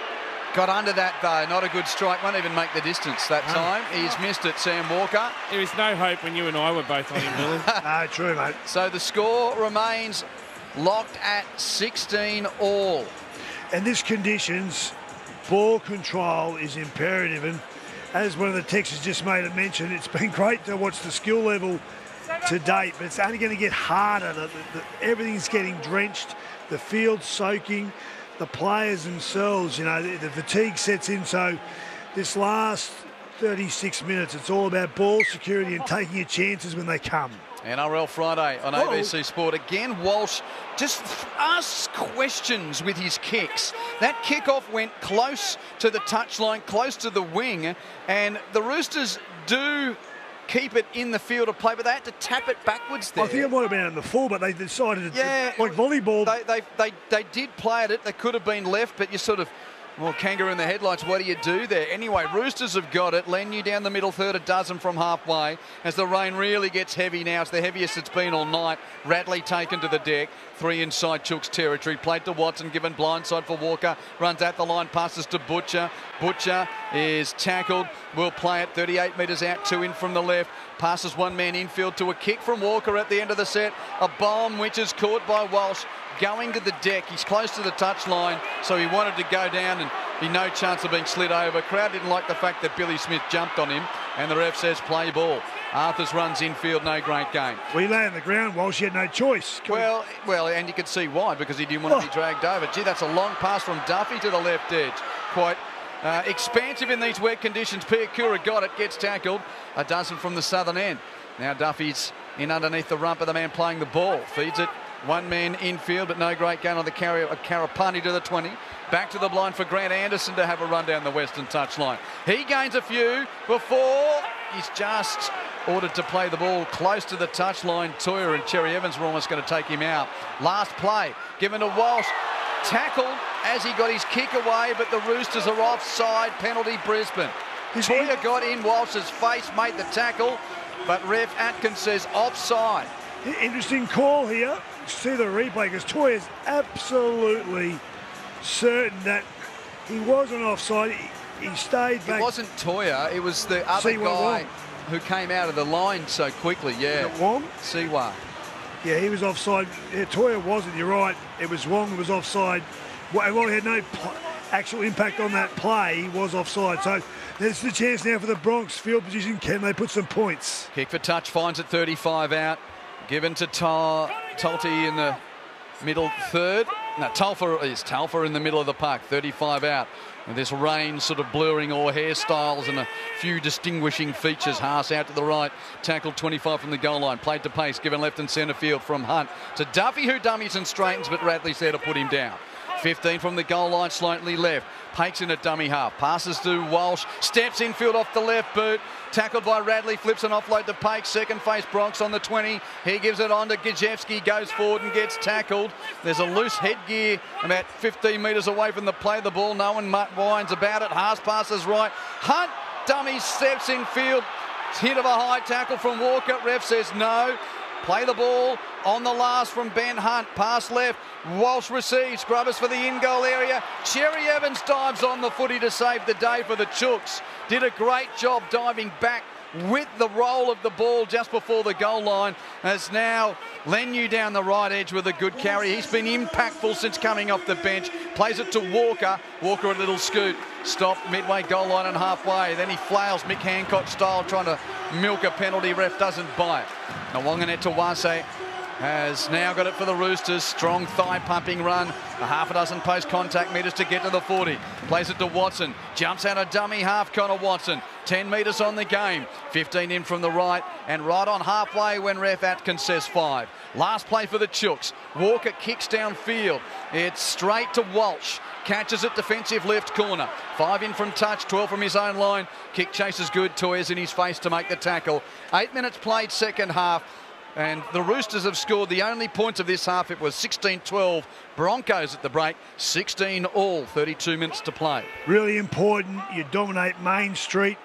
Got under that, though. Not a good strike. Won't even make the distance that time. He's missed it, Sam Walker. There is no hope when you and I were both on him, Billy. No, true, mate. So the score remains locked at sixteen all. And this conditions, ball control is imperative. And as one of the texters just made it mention, it's been great to watch the skill level to date, but it's only going to get harder. The, the, the, everything's getting drenched, the field's soaking, the players themselves, you know, the, the fatigue sets in. So this last thirty-six minutes, it's all about ball security and taking your chances when they come. N R L Friday on A B C Sport. Again, Walsh just asks questions with his kicks. That kickoff went close to the touchline, close to the wing, and the Roosters do keep it in the field of play, but they had to tap it backwards there. I think it might have been in the full, but they decided to, yeah, like volleyball. They, they, they, they did play at it. They could have been left, but you sort of, well, kangaroo in the headlights, what do you do there? Anyway, Roosters have got it. Lennu down the middle third, a dozen from halfway. As the rain really gets heavy now, it's the heaviest it's been all night. Radley taken to the deck. Three inside Chook's territory. Played to Watson, given blindside for Walker. Runs at the line, passes to Butcher. Butcher is tackled. Will play it thirty-eight metres out, two in from the left. Passes one man infield to a kick from Walker at the end of the set. A bomb which is caught by Walsh. Going to the deck. He's close to the touchline, so he wanted to go down and be no chance of being slid over. Crowd didn't like the fact that Billy Smith jumped on him, and the ref says play ball. Arthurs runs infield, no great game. We lay on the ground, Walsh, he had no choice. Come well, well, and you could see why, because he didn't want to Oh. be dragged over. Gee, that's a long pass from Duffy to the left edge. Quite uh, expansive in these wet conditions. Piakura got it, gets tackled. A dozen from the southern end. Now Duffy's in underneath the rump of the man playing the ball. Feeds it. One man infield, but no great gain on the carry. A Karapani to the twenty. Back to the blind for Grant Anderson to have a run down the western touchline. He gains a few before he's just ordered to play the ball close to the touchline. Toya and Cherry Evans were almost going to take him out. Last play given to Walsh. Tackled as he got his kick away, but the Roosters are offside. Penalty Brisbane. Toya got in Walsh's face, made the tackle, but ref Atkins says offside. Interesting call here. See the replay, because Toy is absolutely certain that he wasn't offside. He, he stayed back. It wasn't Toya, it was the other Siwa guy Wong. who came out of the line so quickly, yeah. Was it Wong? Siwa. Yeah, he was offside. Yeah, Toya wasn't, you're right. It was Wong who was offside. Well, while he had no pl- actual impact on that play, he was offside. So there's the chance now for the Bronx field position. Can they put some points? Kick for touch, finds it thirty-five out. Given to Tal- Talty in the middle third. No, Talfa is Talfa in the middle of the park, thirty-five out. And this rain sort of blurring all hairstyles and a few distinguishing features. Haas out to the right, tackled twenty-five from the goal line. Played to pace, given left and centre field from Hunt to Duffy, who dummies and straightens, but Radley's there to put him down. fifteen from the goal line, slightly left. Pakes in a dummy half. Passes to Walsh. Steps infield off the left boot. Tackled by Radley. Flips an offload to Pakes. Second face Bronx on the twenty. He gives it on to Gajewski. Goes forward and gets tackled. There's a loose headgear about fifteen metres away from the play of the ball. No one whines about it. Haas passes right. Hunt dummy steps infield. Hit of a high tackle from Walker. Ref says no. Play the ball on the last from Ben Hunt. Pass left. Walsh receives. Grubbers for the in-goal area. Cherry Evans dives on the footy to save the day for the Chooks. Did a great job diving back with the roll of the ball just before the goal line. As now Lennu down the right edge with a good carry. He's been impactful since coming off the bench. Plays it to Walker. Walker a little scoot. Stop midway goal line and halfway. Then he flails Mick Hancock style, trying to milk a penalty. Ref doesn't buy it. Now Wanganette Wase has now got it for the Roosters. Strong thigh pumping run. A half a dozen post contact metres to get to the forty. Plays it to Watson. Jumps out a dummy half. Connor Watson. ten metres on the game. fifteen in from the right. And right on halfway when ref Atkins says five. Last play for the Chooks. Walker kicks downfield. It's straight to Walsh. Catches it defensive left corner. Five in from touch, twelve from his own line. Kick chase is good. Toya's in his face to make the tackle. Eight minutes played second half. And the Roosters have scored the only points of this half. It was sixteen twelve Broncos at the break. sixteen all, thirty-two minutes to play. Really important. You dominate Main Street.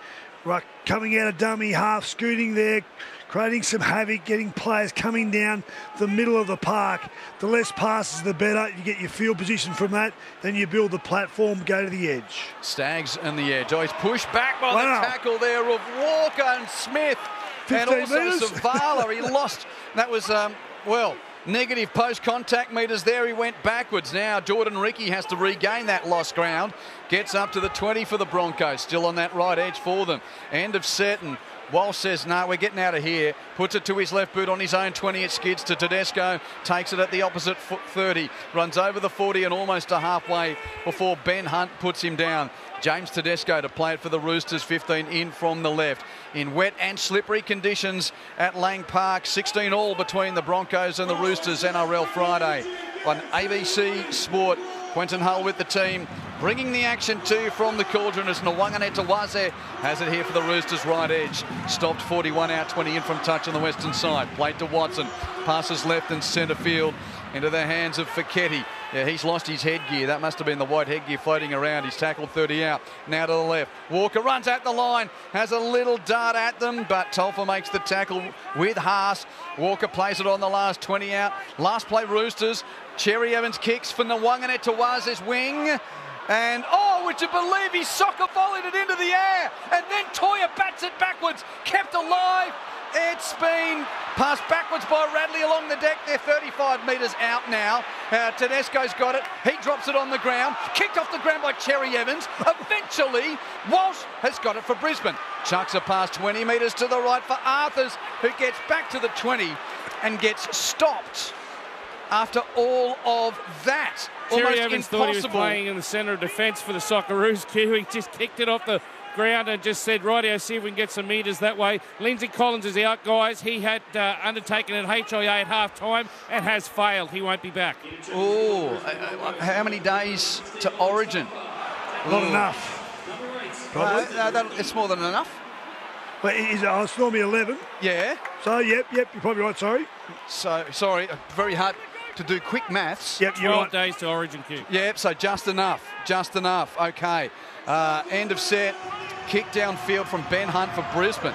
Ruck coming out of dummy half, scooting there, creating some havoc, getting players coming down the middle of the park. The less passes, the better. You get your field position from that, then you build the platform, go to the edge. Stags on the edge. Oh, he's pushed back by wow. the tackle there of Walker and Smith. And also metres. Zavala. He lost. That was, um, well, negative post-contact metres there. He went backwards. Now Jordan Ricky has to regain that lost ground. Gets up to the twenty for the Broncos. Still on that right edge for them. End of set, and Walsh says, no, nah, we're getting out of here. Puts it to his left boot on his own twenty. It skids to Tedesco. Takes it at the opposite foot thirty. Runs over the forty and almost to halfway before Ben Hunt puts him down. James Tedesco to play it for the Roosters. fifteen in from the left. In wet and slippery conditions at Lang Park. sixteen all between the Broncos and the Roosters. N R L Friday on A B C Sport. Quentin Hull with the team, bringing the action to you from the Cauldron as Nwanganetawaze has it here for the Roosters right edge. Stopped forty-one out, twenty in from touch on the western side. Played to Watson, passes left and centre field into the hands of Fiketti. Yeah, he's lost his headgear. That must have been the white headgear floating around. He's tackled thirty out. Now to the left. Walker runs at the line, has a little dart at them, but Tolfa makes the tackle with Haas. Walker plays it on the last twenty out. Last play Roosters. Cherry Evans kicks for Nwanganetawaze's wing. And, oh, would you believe he soccer volleyed it into the air? And then Toya bats it backwards, kept alive. It's been passed backwards by Radley along the deck. They're thirty-five metres out now. Uh, Tedesco's got it. He drops it on the ground. Kicked off the ground by Cherry Evans. Eventually, Walsh has got it for Brisbane. Chucks a pass twenty metres to the right for Arthurs, who gets back to the twenty and gets stopped after all of that. Cherry Almost Evans impossible. thought he was playing in the centre of defence for the Socceroos. Q. He just kicked it off the ground and just said, rightio, see if we can get some metres that way. Lindsay Collins is out, guys. He had uh, undertaken at H I A at half-time and has failed. He won't be back. Oh, uh, how many days to Origin? Not Ooh. enough. Uh, no, that, it's more than enough. But is it, oh, it's normally eleven. Yeah. So, yep, yep, you're probably right, sorry. So, sorry, very hard to do quick maths. Yep, you're twelve right. days to Origin Q. Yep, so just enough, just enough. Okay, uh, end of set, kick downfield from Ben Hunt for Brisbane.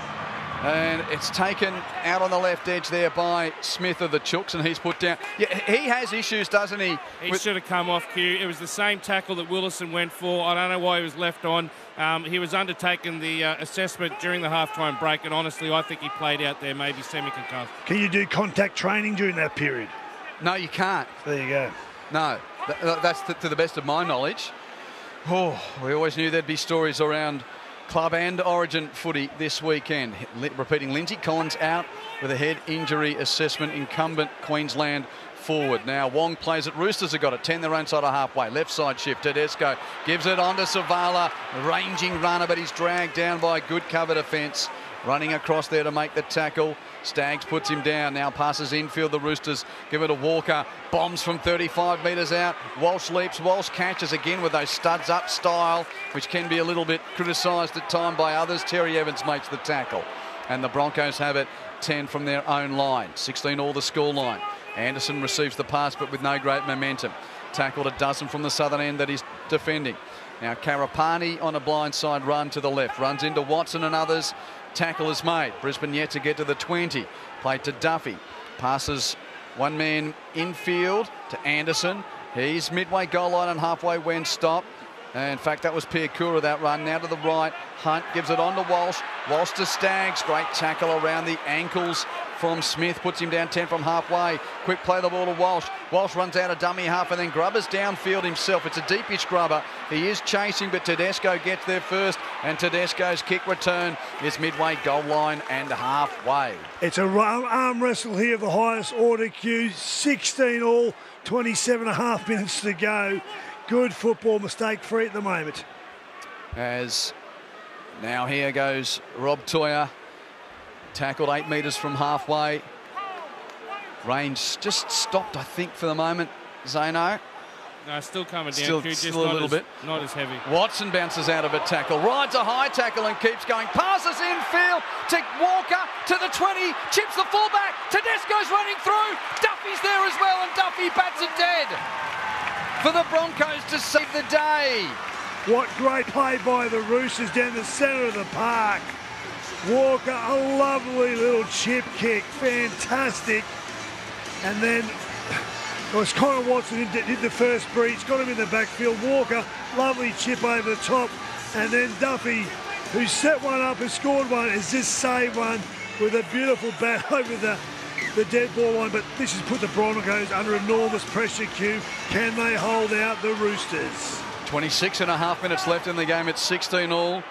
And it's taken out on the left edge there by Smith of the Chooks, and he's put down. Yeah, he has issues, doesn't he? He with... should have come off Q. It was the same tackle that Willison went for. I don't know why he was left on. Um, he was undertaking the uh, assessment during the halftime break, and honestly, I think he played out there maybe semi-concussed. Can you do contact training during that period? No, you can't. There you go. No, Th- that's to, to the best of my knowledge. Oh, we always knew there'd be stories around club and Origin footy this weekend. L- repeating, Lindsay Collins out with a head injury assessment, incumbent Queensland forward. Now Wong plays it. Roosters have got it. ten their own side of halfway. Left side shift. Tedesco gives it on to Zavala. Ranging runner, but he's dragged down by a good cover defence. Running across there to make the tackle. Staggs puts him down. Now passes infield. The Roosters give it to Walker. Bombs from thirty-five metres out. Walsh leaps. Walsh catches again with those studs up style, which can be a little bit criticised at time by others. Terry Evans makes the tackle. And the Broncos have it ten from their own line. sixteen all the score line. Anderson receives the pass, but with no great momentum. Tackled a dozen from the southern end that he's defending. Now Karapani on a blindside run to the left. Runs into Watson and others. Tackle is made. Brisbane yet to get to the twenty. Played to Duffy. Passes one man infield to Anderson. He's midway goal line and halfway when stopped. In fact, that was Piakura, that run. Now to the right. Hunt gives it on to Walsh. Walsh to Staggs. Great tackle around the ankles from Smith. Puts him down ten from halfway. Quick play the ball to Walsh. Walsh runs out a dummy half and then Grubber's downfield himself. It's a deepish Grubber. He is chasing, but Tedesco gets there first. And Tedesco's kick return is midway goal line and halfway. It's a arm wrestle here of the highest order, Q. sixteen all, twenty-seven and a half minutes to go. Good football, mistake-free at the moment. As now here goes Rob Toya. Tackled eight metres from halfway. Range just stopped, I think, for the moment. Zano. No, still coming down. Still, Q, just still a not little as, bit. Not as heavy. Watson bounces out of a tackle. Rides a high tackle and keeps going. Passes infield to Walker to the twenty. Chips the fullback. Tedesco's running through. Duffy's there as well, and Duffy bats it dead for the Broncos to save the day. What great play by the Roosters down the centre of the park. Walker, a lovely little chip kick, fantastic. And then it was Connor Watson who did the first breach, got him in the backfield. Walker, lovely chip over the top. And then Duffy, who set one up and scored one, has just saved one with a beautiful bat over the, the dead ball line. But this has put the Broncos under enormous pressure, Q. Can they hold out the Roosters? twenty-six and a half minutes left in the game. It's sixteen all.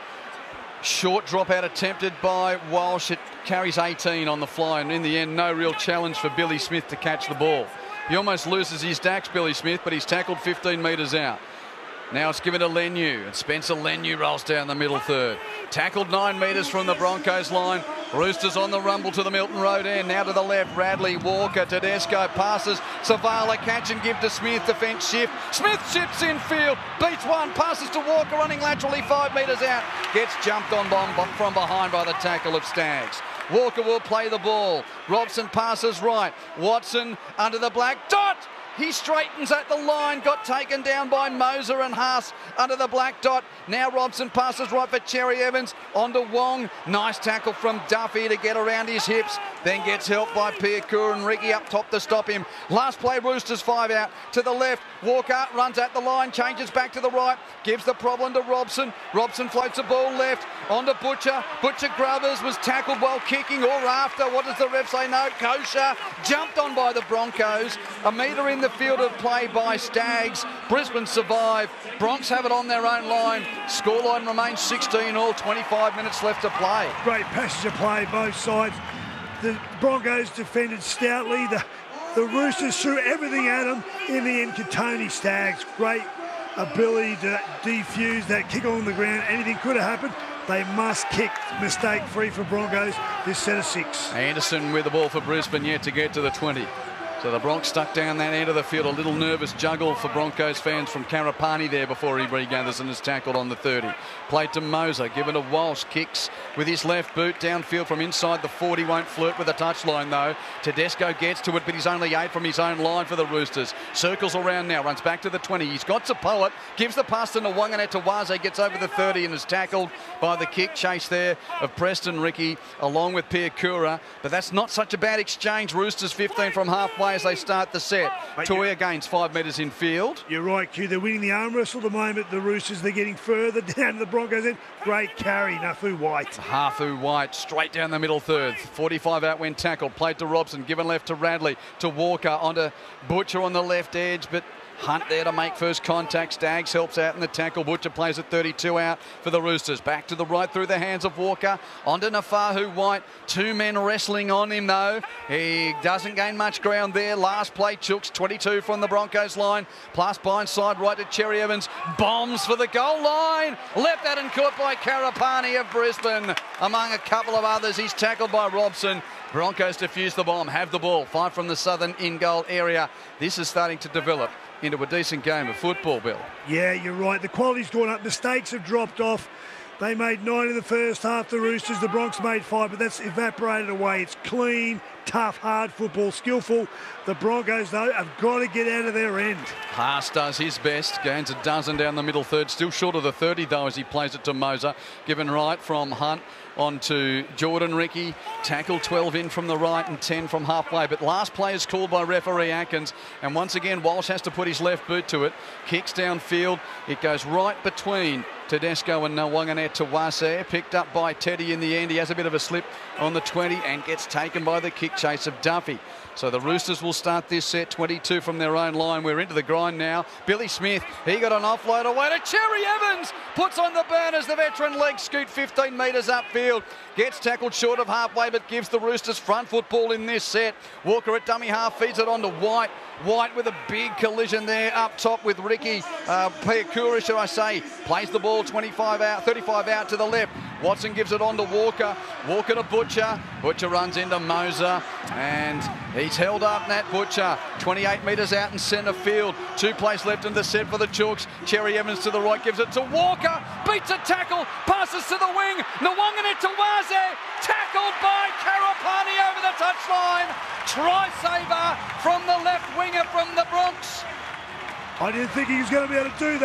Short dropout attempted by Walsh. It carries eighteen on the fly, and in the end, no real challenge for Billy Smith to catch the ball. He almost loses his dacks, Billy Smith, but he's tackled fifteen metres out. Now it's given to Leniu, and Spencer Leniu rolls down the middle third. Tackled nine metres from the Broncos line. Roosters on the rumble to the Milton Road end. Now to the left, Radley, Walker, Tedesco passes. Savala catch and give to Smith. Defence shift. Smith shifts in field. Beats one. Passes to Walker running laterally five metres out. Gets jumped on from behind by the tackle of Staggs. Walker will play the ball. Robson passes right. Watson under the black dot. He straightens at the line, got taken down by Moser and Haas under the black dot. Now Robson passes right for Cherry Evans, onto Wong. Nice tackle from Duffy to get around his hips, then gets helped by Piakura and Ricky up top to stop him. Last play, Roosters five out to the left. Walker runs at the line, changes back to the right, gives the problem to Robson. Robson floats the ball left, onto Butcher. Butcher Grubbers was tackled while kicking or after. What does the ref say? No, kosher. Jumped on by the Broncos. A metre in the field of play by Staggs. Brisbane survive. Bronx have it on their own line. Scoreline remains sixteen all, twenty-five minutes left to play. Great passage of play, both sides. The Broncos defended stoutly. The, the Roosters threw everything at them. In the end, Katoni Staggs, great ability to defuse that kick on the ground. Anything could have happened. They must kick mistake-free for Broncos this set of six. Anderson with the ball for Brisbane yet to get to the twenty. So the Bronx stuck down that end of the field. A little nervous juggle for Broncos fans from Karapani there before he regathers and is tackled on the thirty. Played to Moser, given to Walsh. Kicks with his left boot downfield from inside the forty. Won't flirt with the touchline though. Tedesco gets to it, but he's only eight from his own line for the Roosters. Circles around now, runs back to the twenty. He's got to Poet, gives the pass to Nwanganeh Tawaze, gets over the thirty and is tackled by the kick chase there of Preston Ricky along with Piakura. But that's not such a bad exchange. Roosters fifteen from halfway as they start the set. Toia gains five metres in field. You're right, Q. They're winning the arm wrestle at the moment. The Roosters, they're getting further down to the Broncos end. Great carry, Nafu White. Hafu White straight down the middle third. forty-five out when tackled. Played to Robson, given left to Radley, to Walker, onto Butcher on the left edge, but Hunt there to make first contact. Staggs helps out in the tackle. Butcher plays at thirty-two out for the Roosters. Back to the right through the hands of Walker. Onto Nafahu White. Two men wrestling on him though. He doesn't gain much ground there. Last play, Chooks, twenty-two from the Broncos line. Plus blindside right to Cherry Evans. Bombs for the goal line. Left that and caught by Karapani of Brisbane. Among a couple of others, he's tackled by Robson. Broncos defuse the bomb, have the ball. Five from the southern in-goal area. This is starting to develop into a decent game of football, Bill. Yeah, you're right. The quality's gone up. Mistakes have dropped off. They made nine in the first half, the Roosters. The Bronx made five, but that's evaporated away. It's clean, tough, hard football, skillful. The Broncos, though, have got to get out of their end. Haas does his best, gains a dozen down the middle third. Still short of the thirty, though, as he plays it to Moser. Given right from Hunt on to Jordan Ricky. Tackle twelve in from the right and ten from halfway. But last play is called by referee Atkins. And once again, Walsh has to put his left boot to it. Kicks downfield. It goes right between Tedesco and Nwanganeh Tawaze. Picked up by Teddy in the end. He has a bit of a slip on the twenty and gets taken by the kick chase of Duffy. So the Roosters will start this set, twenty-two from their own line. We're into the grind now. Billy Smith, he got an offload away to Cherry Evans. Puts on the burn as the veteran leg scoot fifteen metres upfield. Gets tackled short of halfway, but gives the Roosters front football in this set. Walker at dummy half feeds it on to White. White with a big collision there up top with Ricky. Uh, Piakura, should I say. Plays the ball twenty-five out, thirty-five out to the left. Watson gives it on to Walker. Walker to Butcher. Butcher runs into Moser. And he's held up, Nat Butcher. twenty-eight metres out in centre field. Two plays left in the set for the Chooks. Cherry Evans to the right gives it to Walker. Beats a tackle. Passes to the wing. Nwanganeh Tawaze. Tackled by Karapani over the touchline. Try saver from the left winger from the Bronx. I didn't think he was going to be able to do that.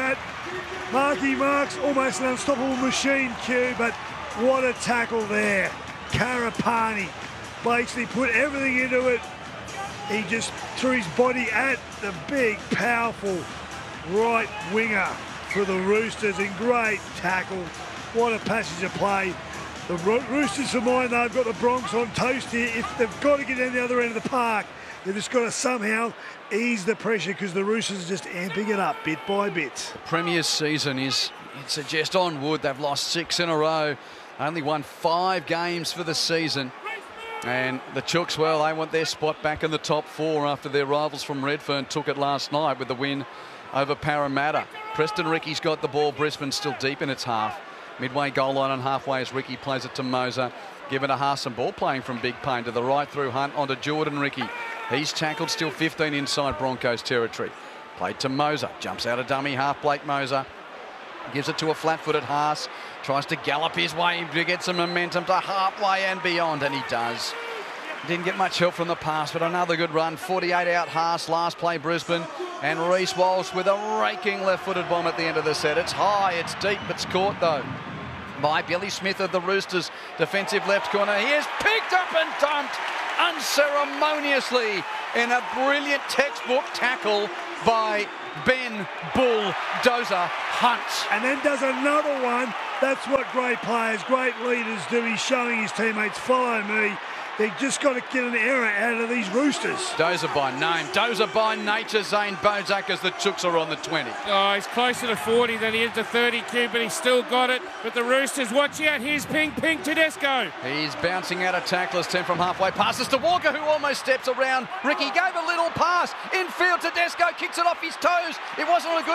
Marky Mark's almost an unstoppable machine, Q, but what a tackle there. Karapani basically put everything into it. He just threw his body at the big, powerful right winger for the Roosters in great tackle. What a passage of play. The Ro- Roosters, for mine, they've got the Bronx on toast here. If they've got to get down the other end of the park, they've just got to somehow ease the pressure because the Roosters are just amping it up bit by bit. Premier's season is, you'd suggest, on wood. They've lost six in a row. Only won five games for the season. And the Chooks, well, they want their spot back in the top four after their rivals from Redfern took it last night with the win over Parramatta. Preston Ricky's got the ball. Brisbane's still deep in its half. Midway goal line and halfway as Ricky plays it to Moser. Given to Harson, ball playing from Big Payne to the right through Hunt onto Jordan Ricky. He's tackled, still fifteen inside Broncos territory. Played to Moser, jumps out a dummy half. Blake Moser gives it to a flat-footed Haas. Tries to gallop his way to get some momentum to halfway and beyond, and he does. Didn't get much help from the pass, but another good run. forty-eight out Haas, last play Brisbane. And Reece Walsh with a raking left-footed bomb at the end of the set. It's high, it's deep, it's caught though by Billy Smith of the Roosters. Defensive left corner. He is picked up and dumped unceremoniously in a brilliant textbook tackle by Ben Bulldozer Hunt. And then does another one. That's what great players, great leaders do. He's showing his teammates, follow me. They just got to get an error out of these Roosters. Dozer by name, Dozer by nature, Zane Bozak as the Chooks are on the twenty. Oh, he's closer to forty than he is to thirty, Q, but he's still got it. But the Roosters, watch out, here's Ping Ping Tedesco. He's bouncing out of tacklers, ten from halfway, passes to Walker, who almost steps around. Ricky gave a little pass, infield, Tedesco kicks it off his toes. It wasn't a good